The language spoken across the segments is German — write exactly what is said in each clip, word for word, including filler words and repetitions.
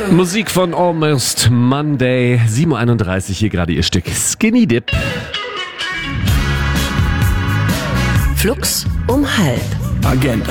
Musik von Almost Monday, sieben Uhr einunddreißig, hier gerade ihr Stück Skinny Dip. Flux um halb. Agenda.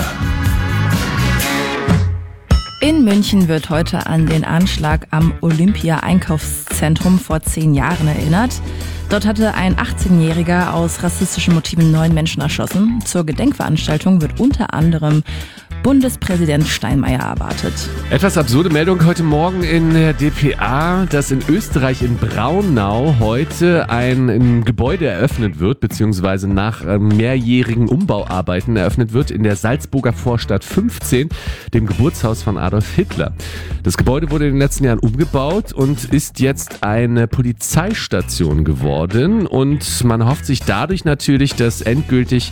In München wird heute an den Anschlag am Olympia-Einkaufszentrum vor zehn Jahren erinnert. Dort hatte ein achtzehnjähriger aus rassistischen Motiven neun Menschen erschossen. Zur Gedenkveranstaltung wird unter anderem Bundespräsident Steinmeier erwartet. Etwas absurde Meldung heute Morgen in der D P A, dass in Österreich in Braunau heute ein, ein Gebäude eröffnet wird, beziehungsweise nach äh, mehrjährigen Umbauarbeiten eröffnet wird in der Salzburger Vorstadt fünfzehn, dem Geburtshaus von Adolf Hitler. Das Gebäude wurde in den letzten Jahren umgebaut und ist jetzt eine Polizeistation geworden, und man hofft sich dadurch natürlich, dass endgültig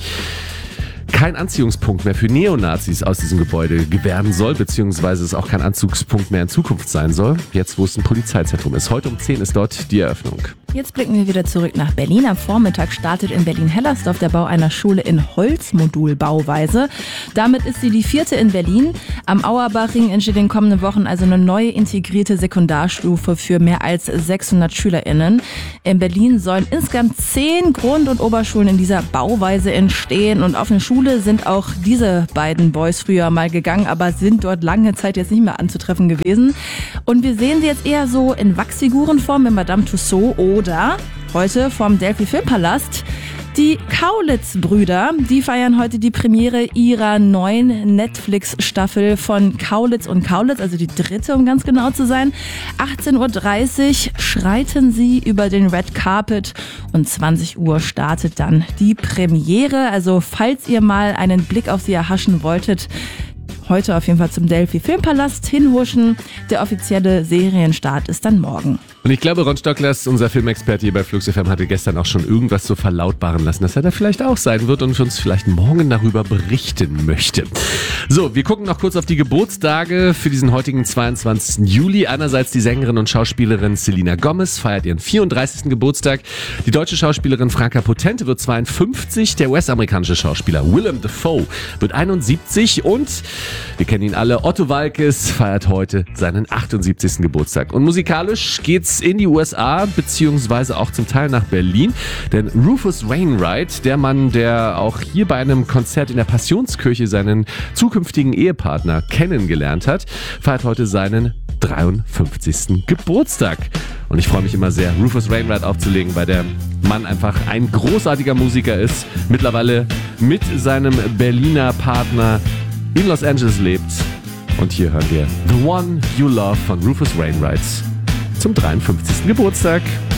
kein Anziehungspunkt mehr für Neonazis aus diesem Gebäude gewähren soll, beziehungsweise es auch kein Anzugspunkt mehr in Zukunft sein soll, jetzt wo es ein Polizeizentrum ist. Heute um zehn ist dort die Eröffnung. Jetzt blicken wir wieder zurück nach Berlin. Am Vormittag startet in Berlin-Hellersdorf der Bau einer Schule in Holzmodulbauweise. Damit ist sie die vierte in Berlin. Am Auerbachring entsteht in den kommenden Wochen also eine neue integrierte Sekundarstufe für mehr als sechshundert SchülerInnen. In Berlin sollen insgesamt zehn Grund- und Oberschulen in dieser Bauweise entstehen, und auf eine Schule sind auch diese beiden Boys früher mal gegangen, aber sind dort lange Zeit jetzt nicht mehr anzutreffen gewesen. Und wir sehen sie jetzt eher so in Wachsfigurenform in Madame Tussauds oder heute vom Delphi Filmpalast. Die Kaulitz-Brüder, die feiern heute die Premiere ihrer neuen Netflix-Staffel von Kaulitz und Kaulitz, also die dritte, um ganz genau zu sein. achtzehn Uhr dreißig schreiten sie über den Red Carpet und zwanzig Uhr startet dann die Premiere. Also falls ihr mal einen Blick auf sie erhaschen wolltet, heute auf jeden Fall zum Delphi Filmpalast hinhuschen. Der offizielle Serienstart ist dann morgen. Und ich glaube, Ron Stocklers, unser Filmexperte hier bei Flux F M, hatte gestern auch schon irgendwas so verlautbaren lassen, dass er da vielleicht auch sein wird und uns vielleicht morgen darüber berichten möchte. So, wir gucken noch kurz auf die Geburtstage für diesen heutigen zweiundzwanzigsten Juli. Einerseits die Sängerin und Schauspielerin Selena Gomez feiert ihren vierunddreißigsten Geburtstag. Die deutsche Schauspielerin Franka Potente wird zweiundfünfzig. Der US-amerikanische Schauspieler Willem Dafoe wird einundsiebzig. Und wir kennen ihn alle, Otto Waalkes feiert heute seinen achtundsiebzigsten Geburtstag. Und musikalisch geht's in die U S A, beziehungsweise auch zum Teil nach Berlin. Denn Rufus Wainwright, der Mann, der auch hier bei einem Konzert in der Passionskirche seinen zukünftigen Ehepartner kennengelernt hat, feiert heute seinen dreiundfünfzigsten Geburtstag. Und ich freue mich immer sehr, Rufus Wainwright aufzulegen, weil der Mann einfach ein großartiger Musiker ist. Mittlerweile mit seinem Berliner Partner in Los Angeles lebt. Und hier hören wir The One You Love von Rufus Wainwright zum dreiundfünfzigsten Geburtstag.